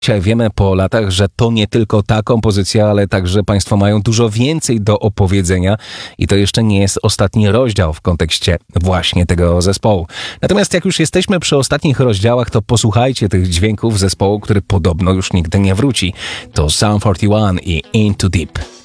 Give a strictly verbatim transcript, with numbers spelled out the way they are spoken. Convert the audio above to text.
Dzisiaj wiemy po latach, że to nie tylko ta kompozycja, ale także Państwo mają dużo więcej do opowiedzenia i to jeszcze nie jest ostatni rozdział w kontekście właśnie tego zespołu. Natomiast jak już jesteśmy przy ostatnich rozdziałach, to posłuchajcie tych dźwięków zespołu, który podobno już nigdy nie wróci. To Sum czterdzieści jeden i Into Deep.